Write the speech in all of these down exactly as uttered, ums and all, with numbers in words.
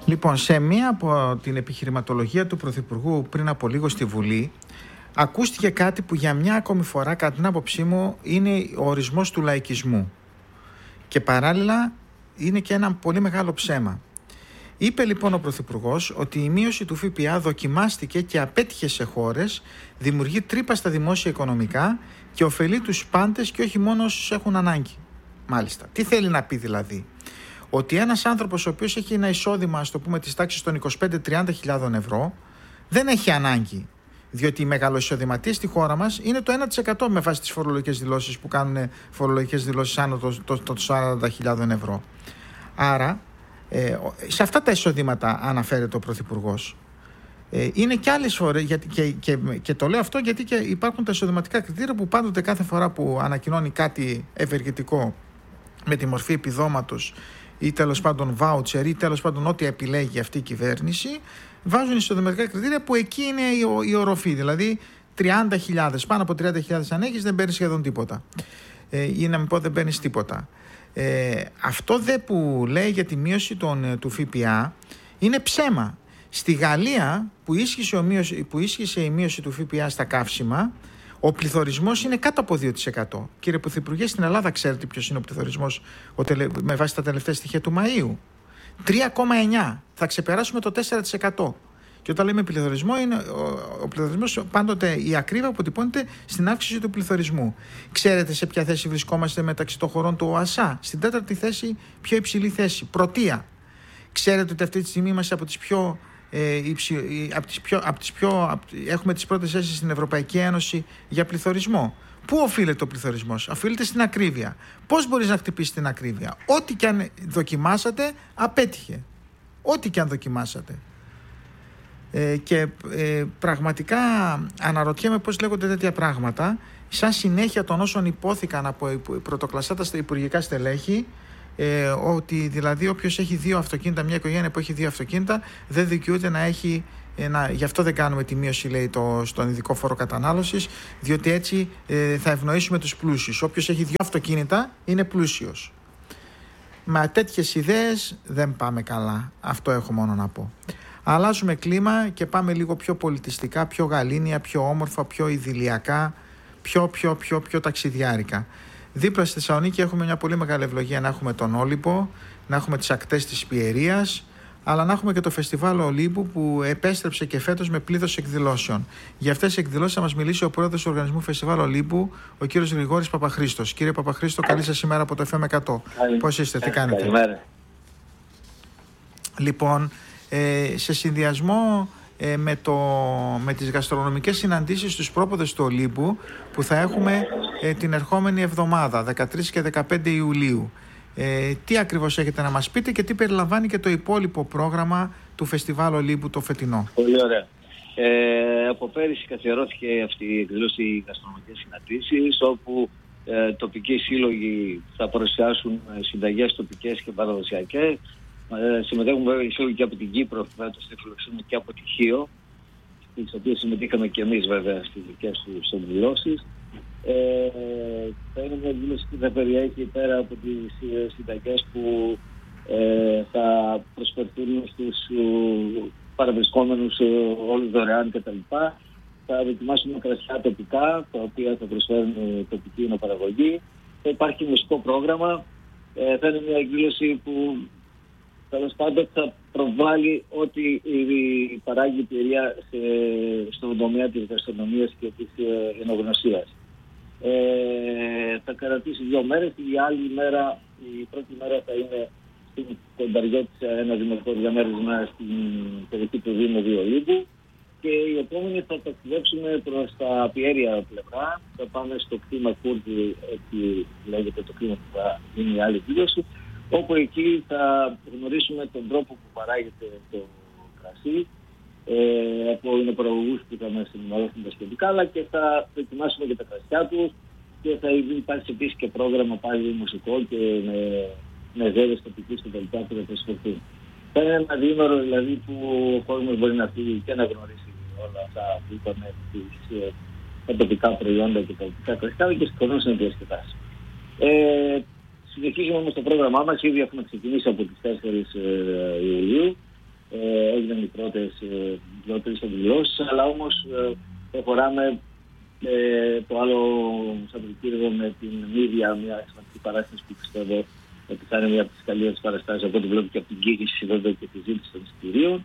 Λοιπόν, σε μία από την επιχειρηματολογία του Πρωθυπουργού πριν από λίγο στη Βουλή, ακούστηκε κάτι που για μια ακόμη φορά, κατά την άποψή μου, είναι ο ορισμός του λαϊκισμού. Και παράλληλα είναι και ένα πολύ μεγάλο ψέμα. Είπε λοιπόν ο Πρωθυπουργός ότι η μείωση του ΦΠΑ δοκιμάστηκε και απέτυχε σε χώρες, δημιουργεί τρύπα στα δημόσια οικονομικά και ωφελεί τους πάντες και όχι μόνο όσους έχουν ανάγκη. Μάλιστα. Τι θέλει να πει δηλαδή? Ότι ένας άνθρωπος ο οποίος έχει ένα εισόδημα, ας το πούμε, της τάξης των είκοσι πέντε με τριάντα χιλιάδων ευρώ, δεν έχει ανάγκη. Διότι οι μεγαλοεισοδηματίες στη χώρα μας είναι το ένα τοις εκατό με βάση τις φορολογικές δηλώσεις που κάνουν φορολογικές δηλώσεις άνω των το, το, το σαράντα χιλιάδων ευρώ. Άρα, ε, σε αυτά τα εισοδήματα αναφέρεται ο Πρωθυπουργός. Ε, είναι και άλλες φορές, γιατί, και, και, και το λέω αυτό γιατί και υπάρχουν τα εισοδηματικά κριτήρια που πάντοτε κάθε φορά που ανακοινώνει κάτι ευεργετικό με τη μορφή επιδόματος ή τέλος πάντων βάουτσερ ή τέλος πάντων ό,τι επιλέγει αυτή η κυβέρνηση, βάζουν εισοδηματικά κριτήρια που εκεί είναι η, η οροφή. Δηλαδή τριάντα χιλιάδες, πάνω από τριάντα χιλιάδες αν έχεις, δεν παίρνεις σχεδόν τίποτα. Ε, ή να μην πω δεν παίρνεις τίποτα. Ε, αυτό δε που λέει για τη μείωση των, του ΦΠΑ είναι ψέμα. Στη Γαλλία που ίσχυσε, ο μείωση, που ίσχυσε η μείωση του ΦΠΑ στα καύσιμα, ο πληθωρισμός είναι κάτω από δύο τοις εκατό. Κύριε Πρωθυπουργέ, στην Ελλάδα ξέρετε ποιος είναι ο πληθωρισμός ο τελε... με βάση τα τελευταία στοιχεία του Μαΐου? τρία κόμμα εννιά. Θα ξεπεράσουμε το τέσσερα τοις εκατό. Και όταν λέμε πληθωρισμό, είναι ο, ο πληθωρισμός πάντοτε η ακρίβεια αποτυπώνεται στην αύξηση του πληθωρισμού. Ξέρετε σε ποια θέση βρισκόμαστε μεταξύ των χωρών του ΟΑΣΑ? Στην τέταρτη θέση, πιο υψηλή θέση, πρωτεία. Ξέρετε ότι αυτή τη στιγμή είμαστε από τις πιο Ε, υψη, από τις πιο, από τις πιο, από, έχουμε τις πρώτες θέσεις στην Ευρωπαϊκή Ένωση για πληθωρισμό. Πού οφείλεται ο πληθωρισμός? Οφείλεται στην ακρίβεια. Πώς μπορείς να χτυπήσεις την ακρίβεια? Ό,τι και αν δοκιμάσατε απέτυχε. Ό,τι και αν δοκιμάσατε. Ε, και ε, πραγματικά αναρωτιέμαι πώς λέγονται τέτοια πράγματα σαν συνέχεια των όσων υπόθηκαν από πρωτοκλασσάτα στα υπουργικά στελέχη. Ε, ότι δηλαδή όποιος έχει δύο αυτοκίνητα, μια οικογένεια που έχει δύο αυτοκίνητα, δεν δικαιούται να έχει ένα, γι' αυτό δεν κάνουμε τη μείωση, λέει, το, στον ειδικό φόρο κατανάλωσης, διότι έτσι ε, θα ευνοήσουμε τους πλούσιους. Όποιος έχει δύο αυτοκίνητα είναι πλούσιος. Με τέτοιες ιδέες δεν πάμε καλά. Αυτό έχω μόνο να πω. Αλλάζουμε κλίμα και πάμε λίγο πιο πολιτιστικά, πιο γαλήνια, πιο όμορφα, πιο ιδηλιακά, πιο, πιο, πιο, πιο ταξιδιάρικα. Δίπλα στη Θεσσαλονίκη έχουμε μια πολύ μεγάλη ευλογία να έχουμε τον Όλυμπο, να έχουμε τις ακτές της Πιερίας, αλλά να έχουμε και το φεστιβάλ Ολύμπου που επέστρεψε και φέτος με πλήθος εκδηλώσεων. Για αυτές τις εκδηλώσεις θα μας μιλήσει ο πρόεδρος του Οργανισμού Φεστιβάλ Ολύμπου, ο κύριος Γρηγόρης Παπαχρήστος. Κύριε Παπαχρήστο, καλή σας ημέρα από το εφ εμ εκατό. Πώς είστε, τι κάνετε? Καλημέρα. Λοιπόν, ε, σε συνδυασμό ε, με, το, με τις γαστρονομικές συναντήσεις στους πρόποδες του Ολύμπου που θα έχουμε ε, την ερχόμενη εβδομάδα, δεκατρείς και δεκαπέντε Ιουλίου. Ε, τι ακριβώς έχετε να μας πείτε και τι περιλαμβάνει και το υπόλοιπο πρόγραμμα του Φεστιβάλ Ολύμπου το φετινό? Πολύ ωραία. Ε, από πέρυσι καθιερώθηκε αυτή η εκδήλωση γαστρονομικές συναντήσεις, όπου ε, τοπικοί σύλλογοι θα παρουσιάσουν συνταγές τοπικές και παραδοσιακές. Ε, συμμετέχουν βέβαια οι σύλλογοι και από την Κύπρο, φέτος φιλοξενούμε και από τη Χίο, στις οποίες συμμετείχαμε και εμείς βέβαια στις δικές τους εκδηλώσεις. Ε, θα είναι μια εκδήλωση που θα περιέχει πέρα από τις συνταγές που ε, θα προσφερθούν στους uh, παραβρισκόμενους uh, όλους δωρεάν κτλ. Θα δοκιμάσουμε κρασιά τοπικά, τα οποία θα προσφέρουν τοπική ενοπαραγωγή. Θα υπάρχει μουσικό πρόγραμμα. Ε, θα είναι μια εκδήλωση που τέλος πάντων θα προβάλλει ό,τι παράγει η Πιερία στον τομέα της γαστρονομίας και της ενογνωσίας. Ε, θα κρατήσει δύο μέρες. Η άλλη μέρα, η πρώτη μέρα θα είναι στην Κονταριώτησα, ένα δημοτικό διαμέρισμα στην περιοχή του Δήμου Ολύμπου, και η επόμενη θα ταξιδέψουμε προς τα πιέρια πλευρά. Θα πάμε στο κτήμα Κούρτη, έτσι λέγεται το κτήμα που θα γίνει η άλλη εκδήλωση, όπου εκεί θα γνωρίσουμε τον τρόπο που παράγεται το κρασί ε, από εινοπαραγωγούς που θα μας ενημερώσουν τα σχετικά, αλλά και θα δοκιμάσουμε και τα κρασιά τους, και θα υπάρξει επίσης και πρόγραμμα πάλι μουσικό και με, με ζέλες τοπικής και τα λοιπά που θα προσφερθούν. Θα είναι ένα διήμερο δηλαδή που ο κόσμος μπορεί να φύγει και να γνωρίσει όλα αυτά που είπαμε, τα τοπικά προϊόντα και τα τοπικά κρασιά, και συγχρόνως να διασκεδάσει. Ε, Συνεχίζουμε όμως το πρόγραμμά μας, ήδη έχουμε ξεκινήσει από τις τέσσερις Ιουλίου ε, έγιναν οι πρώτες ε, δύο-τρεις εκδηλώσεις, αλλά όμως ε, προχωράμε ε, το άλλο Σαββατοκύριακο με την Μύδια, μια σημαντική παράσταση που πιστεύω ότι θα είναι μια από τις καλύτερες παραστάσεις από ό,τι βλέπω και από την κήρυξη βέβαια και τη ζήτηση των εισιτηρίων.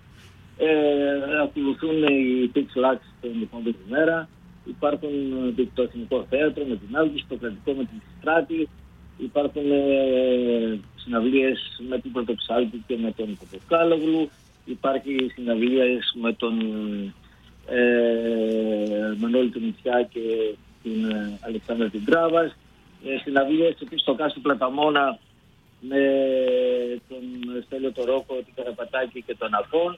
Ε, ακολουθούν οι Pix Lux την επόμενη μέρα. Υπάρχουν το Εθνικό Θέατρο με την Άλκη, το Κρατικό με την Στράτη. Υπάρχουν ε, συναυλίες με την Πρωτοψάλτη και με τον Παποκάλογλου. Υπάρχει συναυλίες με τον ε, Μανώλη του Μητσιά και την ε, Αλεξάνδρα την Τράβας. Ε, συναυλίες επίσης στο Κάστρο Πλαταμόνα με τον Στέλιο το Ρόκο, την Καραπατάκη και τον Αφών.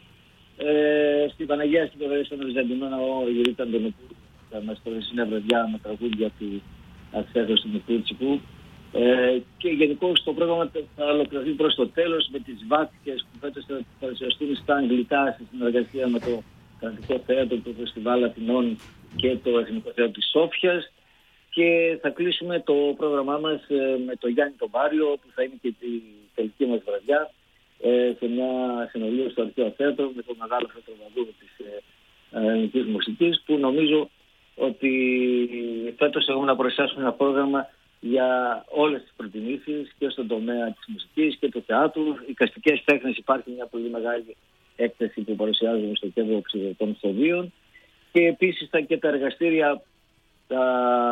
Ε, στην Παναγία στην Πεδρία στον Βυζαντινό Ναό η Ρίτα Αντωνοπούλου θα μας προωθήσει μια βραδιά με τραγούδια του Αξέθος του Μικρούτσικου. Ε, και γενικώς το πρόγραμμα θα ολοκληρωθεί προς το τέλος με τις βάθηκες που φέτος θα παρουσιαστούν στα αγγλικά στη συνεργασία με το Κρατικό Θέατρο, το Φεστιβάλ Αθηνών και το Εθνικό Θέατρο της Σόφιας. Και θα κλείσουμε το πρόγραμμά μας με το Γιάννη τον Πάριο, που θα είναι και η τελική μας βραδιά, σε μια συνολία στο Αρχαίο Θέατρο με τον μεγάλο φωτοβαδούρο της ελληνικής μουσικής, που νομίζω ότι φέτος έχουμε να παρουσιάσουμε ένα πρόγραμμα για όλες τις προτιμήσεις και στον τομέα της μουσικής και του θεάτρου. Οι εικαστικές τέχνες, υπάρχει μια πολύ μεγάλη έκθεση που παρουσιάζουμε στο Κέντρο Ψηφιακών Στοδίων, και επίσης θα και τα εργαστήρια τα,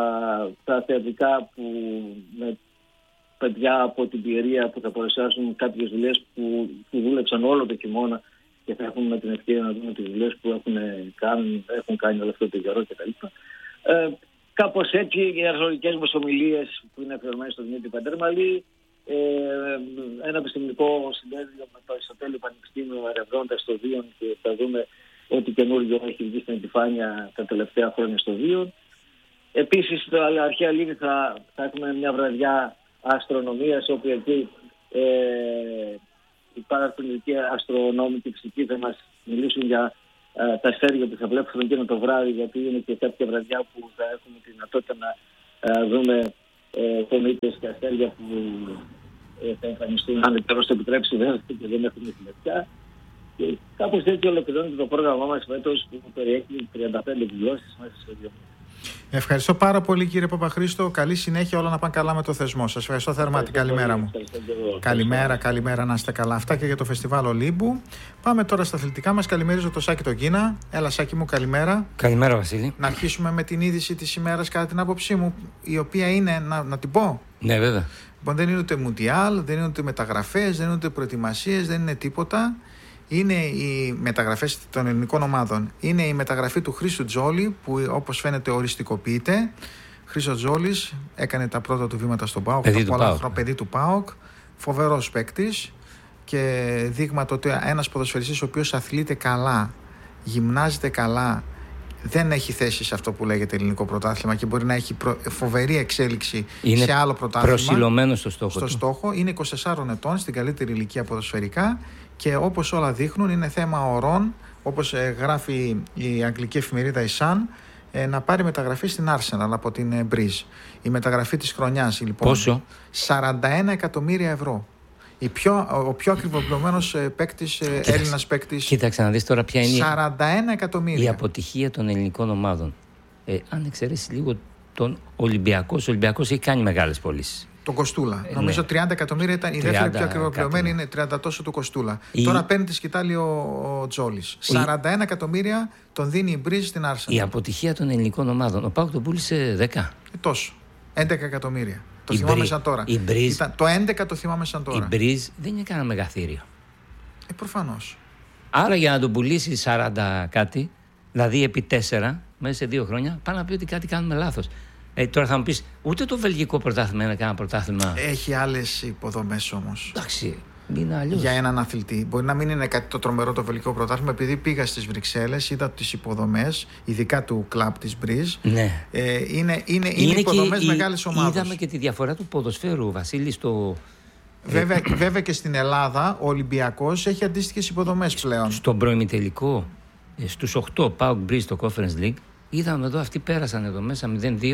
τα θεατρικά που με παιδιά από την Πιερία που θα παρουσιάσουν κάποιες δουλειές που, που δούλεψαν όλο το χειμώνα και θα έχουμε την ευκαιρία να δούμε τις δουλειές που έχουν κάνει, έχουν κάνει όλο αυτό το καιρό κτλ. Ε, κάπως έτσι οι αρχαιολογικές μας ομιλίες που είναι αφιερωμένες στον Δημήτρη Παντέρμαλη, ε, ένα επιστημονικό συνέδριο με το Αριστοτέλειο Πανεπιστήμιο ερευνώντας το Δίον, και θα δούμε ό,τι καινούργιο έχει βγει στην επιφάνεια τα τελευταία χρόνια στο Δίον. Επίσης, στο Αρχαία Λίμνη θα, θα έχουμε μια βραδιά αστρονομίας, όπου εκεί ε, υπάρχουν ειδικοί αστρονόμοι και φυσικοί, θα μας μιλήσουν για ε, τα αστέρια που θα βλέπουμε εκείνο το βράδυ, γιατί είναι και κάποια βραδιά που θα έχουμε τη δυνατότητα να ε, δούμε ε, κομήτες και αστέρια που ε, θα εμφανιστούν, αν το επιτρέψει βέβαια, και δεν έχουμε τη λεπτιά. Και κάπως έτσι ολοκληρώνεται το πρόγραμμά μας φέτος, που περιέχει τριάντα πέντε εκδηλώσεις μέσα σε δύο μήνες. Ευχαριστώ πάρα πολύ, κύριε Παπαχρήστο. Καλή συνέχεια, όλα να πάνε καλά με το θεσμό σας. Ευχαριστώ θερμά. Την καλημέρα μου. Καλημέρα, καλημέρα, να είστε καλά. Αυτά και για το Φεστιβάλ Ολύμπου. Πάμε τώρα στα αθλητικά μας. Καλημερίζω το Σάκη τον Κίνα. Έλα, Σάκη μου, καλημέρα. Καλημέρα, Βασίλη. Να αρχίσουμε με την είδηση της ημέρας, κατά την άποψή μου, η οποία είναι, να, να την πω. Ναι, βέβαια. Λοιπόν, δεν είναι ούτε Μουντιάλ, δεν είναι ούτε μεταγραφές, δεν είναι ούτε προετοιμασίες, δεν είναι τίποτα. Είναι οι μεταγραφές των ελληνικών ομάδων. Είναι η μεταγραφή του Χρήστου Τζόλη, που όπως φαίνεται οριστικοποιείται. Χρήστος Τζόλης έκανε τα πρώτα του βήματα στον ΠΑΟΚ, παιδί, το του ΠΑΟΚ. Χρόνο, παιδί του ΠΑΟΚ. Φοβερός παίκτης και δείγμα το ότι ένας ποδοσφαιριστής ο οποίος αθλείται καλά, γυμνάζεται καλά, δεν έχει θέση σε αυτό που λέγεται ελληνικό πρωτάθλημα και μπορεί να έχει προ... φοβερή εξέλιξη είναι σε άλλο πρωτάθλημα. Προσιλωμένο στο στόχο. Στο του. στόχο. Είναι είκοσι τεσσάρων ετών, στην καλύτερη ηλικία ποδοσφαιρικά, και όπως όλα δείχνουν είναι θέμα ωρών, όπως ε, γράφει η αγγλική εφημερίδα η Sun, ε, να πάρει μεταγραφή στην Arsenal από την ε, Breeze. Η μεταγραφή της χρονιάς λοιπόν. Πόσο? σαράντα ένα εκατομμύρια ευρώ. Η πιο, ο πιο ακριβοπληρωμένος ε, παίκτης, ε, Έλληνας παίκτης. Κοίταξε να δεις τώρα ποια είναι σαράντα ένα εκατομμύρια. η αποτυχία των ελληνικών ομάδων. Ε, αν εξαιρέσει λίγο τον Ολυμπιακό, ο Ολυμπιακός έχει κάνει μεγάλες πωλήσεις. Τον Κοστούλα. Ε, Νομίζω ναι. τριάντα εκατομμύρια ήταν. Η δεύτερη πιο ακριβοπληρωμένη είναι τριάντα τόσο του Κοστούλα. Η... Τώρα παίρνει τη σκητάλη ο, ο Τζόλης. Η... σαράντα ένα εκατομμύρια τον δίνει η Breeze στην Arsenal. Η αποτυχία των ελληνικών ομάδων. Ο ΠΑΟΚ τον πούλησε δέκα. Ε, τόσο. έντεκα εκατομμύρια. Το η θυμάμαι Μπρι... σαν τώρα. Η Breeze... Ήταν... Το έντεκα το θυμάμαι σαν τώρα. Η Breeze δεν είναι κανένα μεγαθύριο. Ε, προφανώς. Άρα για να τον πουλήσει σαράντα κάτι, δηλαδή επί τέσσερα, μέσα σε δύο χρόνια, πάει να πει ότι κάτι κάνουμε λάθος. Ε, τώρα θα μου πεις, ούτε το βελγικό πρωτάθλημα είναι κανένα πρωτάθλημα. Έχει άλλες υποδομές όμως. Εντάξει, είναι αλλιώς. Για έναν αθλητή. Μπορεί να μην είναι κάτι το τρομερό το βελγικό πρωτάθλημα, επειδή πήγα στις Βρυξέλλες, είδα τις υποδομές, ειδικά του κλαμπ της Breeze. Ναι. Ε, είναι είναι, είναι, είναι υποδομές μεγάλης ομάδας. Είδαμε και τη διαφορά του ποδοσφαίρου, Βασίλη, στο. Βέβαια, βέβαια και στην Ελλάδα ο Ολυμπιακός έχει αντίστοιχες υποδομές πλέον. Στον προημιτελικό, στους οκτώ ΠΑΟΚ Breeze στο Conference League, είδαμε εδώ αυτοί πέρασαν εδώ μέσα μηδέν δύο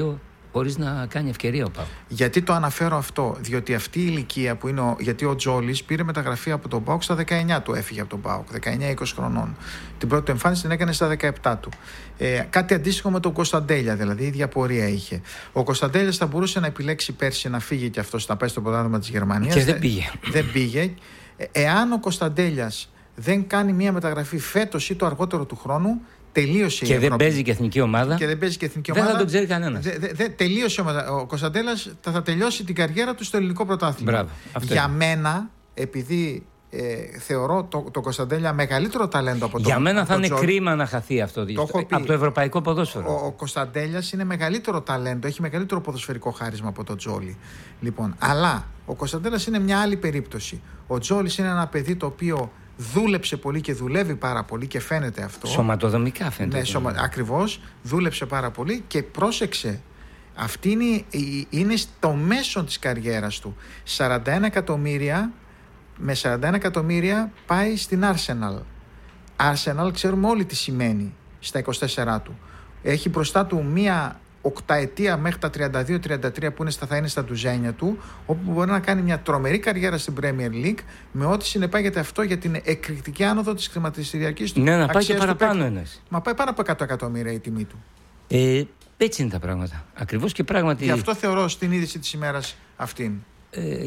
χωρίς να κάνει ευκαιρία ο ΠΑΟΚ. Γιατί το αναφέρω αυτό? Διότι αυτή η ηλικία που είναι. Ο, γιατί ο Τζόλης πήρε μεταγραφή από τον ΠΑΟΚ στα δεκαεννιά του, έφυγε από τον ΠΑΟΚ, δεκαεννιά είκοσι χρονών. Την πρώτη εμφάνιση την έκανε στα δεκαεπτά του. Ε, κάτι αντίστοιχο με τον Κωνσταντέλια, δηλαδή η ίδια πορεία είχε. Ο Κωνσταντέλιας θα μπορούσε να επιλέξει πέρσι να φύγει και αυτό να πάει στο πρωτάθλημα της Γερμανίας. Και δεν πήγε. Δεν πήγε. Ε, εάν ο Κωνσταντέλιας δεν κάνει μια μεταγραφή φέτος ή το αργότερο του χρόνου, τελείωσε και η δεν παίζει και εθνική ομάδα. Και δεν παίζει και εθνική δεν ομάδα. Δεν θα τον ξέρει κανένας. Δε, δε, τελείωσε ο Κωνσταντέλιας, θα, θα τελειώσει την καριέρα του στο ελληνικό πρωτάθλημα. Μπράβο, για είναι. μένα, επειδή ε, θεωρώ το, το Κωνσταντέλια μεγαλύτερο ταλέντο από τον Για μένα θα το είναι Τζόλ, κρίμα να χαθεί αυτό το από το ευρωπαϊκό ποδόσφαιρο. Ο, ο Κωνσταντέλιας είναι μεγαλύτερο ταλέντο, έχει μεγαλύτερο ποδοσφαιρικό χάρισμα από τον Τζόλι. Λοιπόν, αλλά ο Κωνσταντέλιας είναι μια άλλη περίπτωση. Ο Τζόλις είναι ένα παιδί το οποίο δούλεψε πολύ και δουλεύει πάρα πολύ και φαίνεται αυτό. Σωματοδομικά φαίνεται. Ναι, σωμα... ακριβώς. Δούλεψε πάρα πολύ και πρόσεξε. Αυτή είναι, είναι στο μέσο της καριέρας του. σαράντα ένα εκατομμύρια, με σαράντα ένα εκατομμύρια πάει στην Arsenal. Arsenal ξέρουμε όλοι τι σημαίνει στα είκοσι τέσσερα του. Έχει μπροστά του μία οκταετία μέχρι τα τριάντα δύο τριάντα τρία που είναι στα, θα είναι στα ντουζένια του, όπου μπορεί να κάνει μια τρομερή καριέρα στην Premier League, με ό,τι συνεπάγεται αυτό για την εκρηκτική άνοδο της χρηματιστηριακής του. Ναι, να πάει και παραπάνω ένας. Μα πάει πάνω από εκατό εκατομμύρια η τιμή του. Ε, έτσι είναι τα πράγματα. Ακριβώς και πράγματι. Γι' αυτό θεωρώ στην είδηση της ημέρας αυτήν. Ε,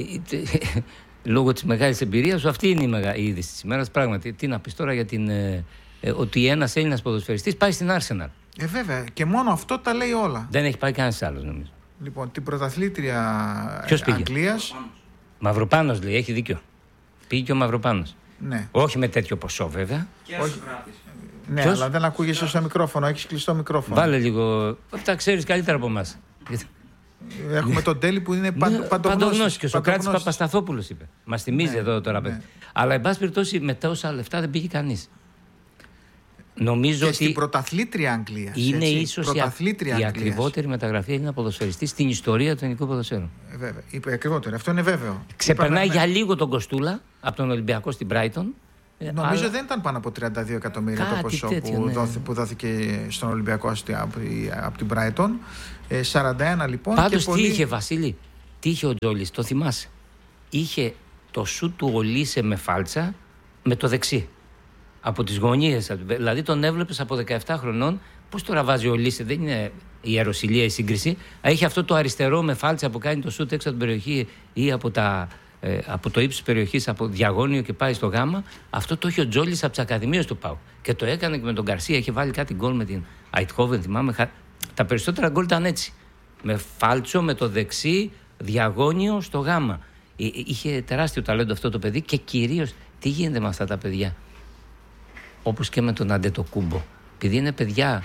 λόγω της μεγάλης εμπειρίας σου, αυτή είναι η, μεγα... η είδηση της ημέρας. Πράγματι, τι να πεις τώρα για την. Ε, ε, ότι ένας Έλληνας ποδοσφαιριστής πάει στην Arsenal. Ε, βέβαια. Και μόνο αυτό τα λέει όλα. Δεν έχει πάει κανένας άλλος, νομίζω. Λοιπόν, την πρωταθλήτρια Αγγλίας. Μαυροπάνος λέει, έχει δίκιο. Πήγε και ο Μαυροπάνος. Ναι. Όχι με τέτοιο ποσό, βέβαια. Και όχι. Ναι, Ποιος? Αλλά δεν ακούγεσαι στο μικρόφωνο, έχεις κλειστό μικρόφωνο. Βάλε λίγο. Αυτά ξέρεις καλύτερα από εμάς. Έχουμε τον Τέλη που είναι παντο, παντογνώστης. Και ο Σοκράτης Παπασταθόπουλος είπε. Μας θυμίζει ναι, εδώ τώρα. Ναι. Αλλά εν πάση περιπτώσει με τόσα λεφτά δεν πήγε κανείς. Νομίζω και ότι στην πρωταθλήτρια Αγγλίας. Είναι ίσως η, η ακριβότερη μεταγραφή Έλληνα ποδοσφαιριστή στην ιστορία του ελληνικού ποδοσφαίρου. Ε, βέβαια. Η ακριβότερη. Αυτό είναι βέβαιο. Ξεπερνάει Είπαμε, για λίγο τον Κοστούλα από τον Ολυμπιακό στην Brighton. Νομίζω αλλά... δεν ήταν πάνω από τριάντα δύο εκατομμύρια το ποσό τέτοιο, που, ναι. δόθη, που δόθηκε στον Ολυμπιακό από, από την Brighton. Ε, σαράντα ένα λοιπόν. Πάντως και τι πολύ... είχε, Βασίλη, τι είχε ο Τζόλης, το θυμάσαι. Είχε το σου του Ολίσε με φάλτσα με το δεξί. Από τις γωνίες. Δηλαδή τον έβλεπες από δεκαεπτά χρονών. Πώς τώρα βάζει ο Ολίσε, δεν είναι η ιεροσυλία η σύγκριση. Έχει αυτό το αριστερό με φάλτσα που κάνει το σούτ έξω από την περιοχή ή από τα. Ε, από το ύψος της περιοχής, από διαγώνιο και πάει στο γάμα. Αυτό το έχει ο Τζόλης από τις ακαδημίες του ΠΑΟΚ. Και το έκανε και με τον Γκαρσία. Είχε βάλει κάτι γκολ με την Αιτχόβεν, θυμάμαι. Τα περισσότερα γκολ ήταν έτσι. Με φάλτσο, με το δεξί, διαγώνιο στο γάμα. Είχε τεράστιο ταλέντο αυτό το παιδί και κυρίως τι γίνεται με αυτά τα παιδιά. Όπως και με τον Αντετοκούμπο. Επειδή είναι παιδιά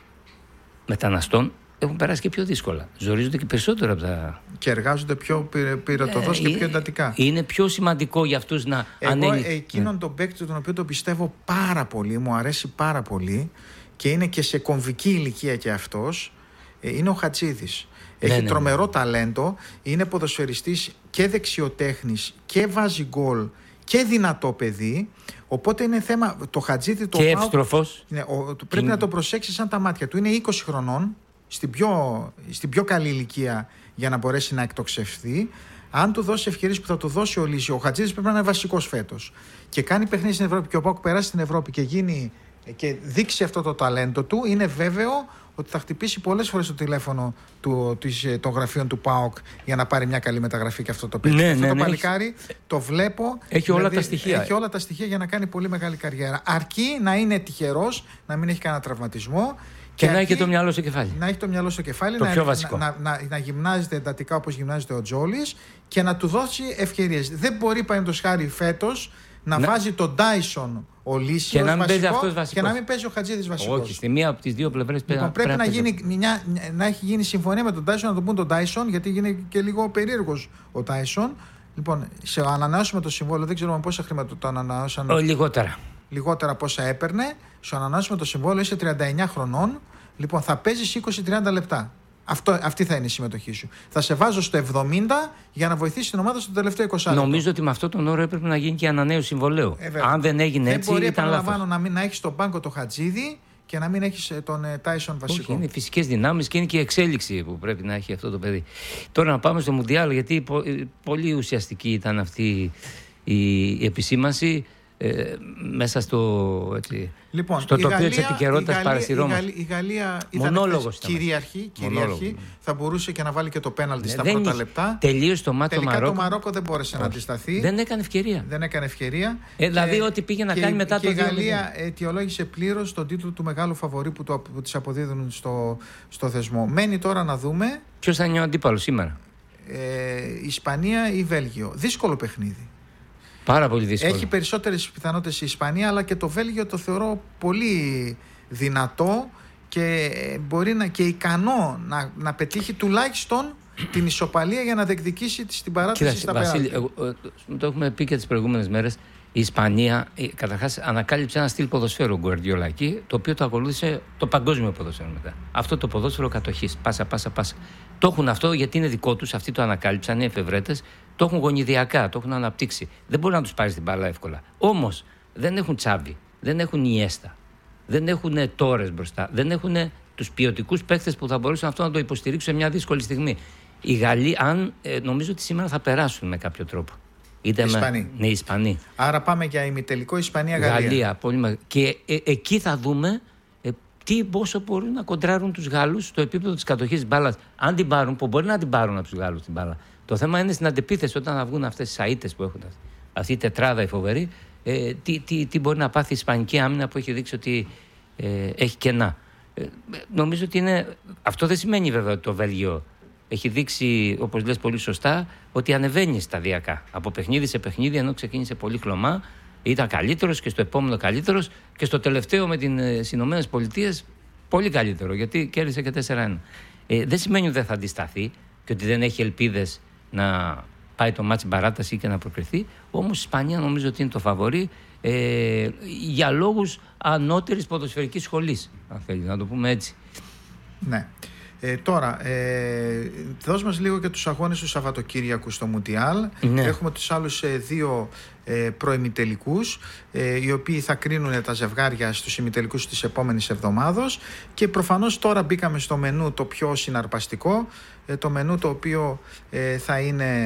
μεταναστών, έχουν περάσει και πιο δύσκολα. Ζορίζονται και περισσότερο από τα. Και εργάζονται πιο πυροτοδός ε, και πιο εντατικά. Είναι πιο σημαντικό για αυτούς να ανέβουν. Εγώ εκείνον ναι. τον παίκτη, τον οποίο τον πιστεύω πάρα πολύ, μου αρέσει πάρα πολύ και είναι και σε κομβική ηλικία και αυτός, είναι ο Χατζίδης. Έχει ναι, ναι, τρομερό ναι. ταλέντο, είναι ποδοσφαιριστής και δεξιοτέχνης και βάζει γκολ και δυνατό παιδί. Οπότε είναι θέμα. Το Χατζίδη το και εύστροφος. Ναι, πρέπει και... να το προσέξει σαν τα μάτια του. Είναι είκοσι χρονών. Στην πιο, στην πιο καλή ηλικία για να μπορέσει να εκτοξευθεί. Αν του δώσει ευκαιρίες που θα του δώσει ο Λύση, ο Χατζίδης πρέπει να είναι βασικός φέτος. Και κάνει παιχνίδι στην Ευρώπη και ο ΠΑΟΚ περάσει στην Ευρώπη και, γίνει, και δείξει αυτό το ταλέντο του, είναι βέβαιο ότι θα χτυπήσει πολλές φορές το τηλέφωνο του, της, των γραφείων του ΠΑΟΚ για να πάρει μια καλή μεταγραφή και αυτό το παιδί. Ναι, αυτό ναι, το ναι, παλικάρι έχει... το βλέπω. Έχει δηλαδή, όλα τα στοιχεία. Έχει όλα τα στοιχεία για να κάνει πολύ μεγάλη καριέρα. Αρκεί να είναι τυχερός, να μην έχει κανένα τραυματισμό. Και, και να έχει και το μυαλό στο κεφάλι. Να έχει το μυαλό στο κεφάλι, το να, πιο βασικό. Να, να, να, να γυμνάζεται εντατικά όπως γυμνάζεται ο Τζόλης και να του δώσει ευκαιρίες. Δεν μπορεί, παραδείγματος χάρη, φέτος να, να βάζει τον Ντάισον ο Λύσιος βασικό, βασικός, και να μην παίζει ο Χατζίδης βασικός. Όχι, στη μία από τις δύο πλευρές λοιπόν, πρέπει, πρέπει να, γίνει, μια, να έχει γίνει συμφωνία με τον Ντάισον, να τον πούν τον Ντάισον, γιατί γίνει και λίγο περίεργος ο Ντάισον. Λοιπόν, σε ανανεώσουμε το συμβόλαιο, δεν ξέρουμε πόσα χρήματα το ανανεώσαν. Λιγότερα. Λιγότερα πόσα έπαιρνε. Σου ανανεώσουμε το συμβόλαιο, είσαι τριάντα εννιά χρονών. Λοιπόν, θα παίζεις είκοσι με τριάντα λεπτά. Αυτό, αυτή θα είναι η συμμετοχή σου. Θα σε βάζω στο εβδομήντα για να βοηθήσει την ομάδα στο τελευταίο είκοσι λεπτό. Νομίζω ότι με αυτόν τον όρο έπρεπε να γίνει και ανανέωση συμβολέου. Ε, Αν δεν έγινε δεν έτσι, μπορεί, ήταν λάθος. Να, μην, να έχει στον πάγκο το Χατζίδη και να μην έχεις τον Τάισον βασικό. Όχι, είναι φυσικές δυνάμεις και είναι και η εξέλιξη που πρέπει να έχει αυτό το παιδί. Τώρα να πάμε στο Μουντιάλ, γιατί πολύ ουσιαστική ήταν αυτή η επισήμανση. Ε, μέσα στο, έτσι, λοιπόν, στο τοπίο της επικαιρότητας παρασυρώμας. Η Γαλλία ήταν κυρίαρχη, κυρίαρχη θα μπορούσε και να βάλει και το πέναλτι ναι, στα πρώτα είχε. λεπτά. Τελείωσε το μάτι το Μαρόκο. Τελικά το Μαρόκο δεν μπόρεσε Όχι. να αντισταθεί. Δεν έκανε ευκαιρία. Δεν έκανε ευκαιρία. Ε, δηλαδή και, ό,τι πήγε να και, κάνει μετά και το η Γαλλία αιτιολόγησε πλήρως τον τίτλο του μεγάλου φαβορί που, το, που της αποδίδουν στο, στο θεσμό. Μένει τώρα να δούμε ποιος θα είναι ο αντίπαλος σήμερα. Ε, Ισπανία ή Βέλγιο. Δύσκολο παιχνίδι. Πάρα πολύ δύσκολο. Έχει περισσότερες πιθανότητες η Ισπανία, αλλά και το Βέλγιο το θεωρώ πολύ δυνατό και μπορεί να και ικανό να, να πετύχει τουλάχιστον την ισοπαλία για να διεκδικήσει την παράταση. Κοίταξε, στα Βασίλη, εγώ, το έχουμε πει και τις προηγούμενες μέρες. Η Ισπανία καταρχάς ανακάλυψε ένα στυλ ποδοσφαίρου Γκουαρδιόλα εκεί, το οποίο το ακολούθησε το παγκόσμιο ποδόσφαιρο μετά. Αυτό το ποδόσφαιρο κατοχής. Πάσα, πάσα, πάσα. Το έχουν αυτό γιατί είναι δικό τους, αυτοί το ανακάλυψαν, οι εφευρέτες, το έχουν γονιδιακά, το έχουν αναπτύξει. Δεν μπορεί να τους πάρει την μπάλα εύκολα. Όμως δεν έχουν Τσάβι, δεν έχουν Ιέστα, δεν έχουν Τόρες μπροστά, δεν έχουν τους ποιοτικούς παίκτες που θα μπορούσαν αυτό να το υποστηρίξουν σε μια δύσκολη στιγμή. Οι Γαλλοί, αν, ε, νομίζω ότι σήμερα θα περάσουν με κάποιο τρόπο. Είτε Ισπανοί. Με, ναι, Ισπανοί. Άρα πάμε για ημιτελικό Ισπανία-Γαλλία. Γαλλία, πολύ μεγάλη. Και ε, εκεί θα δούμε ε, τι, πόσο μπορούν να κοντράρουν τους Γάλλους στο επίπεδο της κατοχής της μπάλας. Αν την πάρουν, που μπορεί να την πάρουν από τους Γάλλους την μπάλα. Το θέμα είναι στην αντεπίθεση όταν θα βγουν αυτές τις αίτες που έχουν. Αυτή η τετράδα η φοβερή, ε, τι, τι, τι μπορεί να πάθει η Ισπανική άμυνα που έχει δείξει ότι ε, έχει κενά. Ε, νομίζω ότι είναι. Αυτό δεν σημαίνει βέβαια ότι το Βέλγιο έχει δείξει, όπως λες πολύ σωστά, ότι ανεβαίνει σταδιακά από παιχνίδι σε παιχνίδι, ενώ ξεκίνησε πολύ χλωμά. Ήταν καλύτερος και στο επόμενο καλύτερος και στο τελευταίο με τις Ηνωμένες Πολιτείες πολύ καλύτερο, γιατί κέρδισε και τέσσερα ένα. Ε, δεν σημαίνει ότι δεν θα αντισταθεί και ότι δεν έχει ελπίδες να πάει το μάτσι παράταση και να προκριθεί. Όμως η Ισπανία νομίζω ότι είναι το φαβορί ε, για λόγους ανώτερης ποδοσφαιρικής σχολής, αν θέλει να το πούμε έτσι. Ναι. Ε, τώρα, ε, δώσ' μας λίγο και τους αγώνες του Σαββατοκύριακου στο Μουντιάλ. Ναι. Έχουμε τους άλλους ε, δύο ε, προημιτελικούς, ε, οι οποίοι θα κρίνουν τα ζευγάρια στους ημιτελικούς της επόμενης εβδομάδος. Και προφανώς τώρα μπήκαμε στο μενού το πιο συναρπαστικό, ε, το μενού το οποίο ε, θα είναι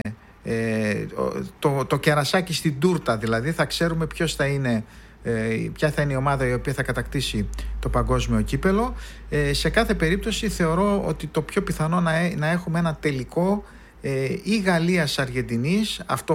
ε, το, το κερασάκι στην τούρτα, δηλαδή θα ξέρουμε ποιος θα είναι, ποια θα είναι η ομάδα η οποία θα κατακτήσει το παγκόσμιο κύπελο. Ε, σε κάθε περίπτωση θεωρώ ότι το πιο πιθανό να, να έχουμε ένα τελικό ε, ή Γαλλίας-Αργεντινής, αυτό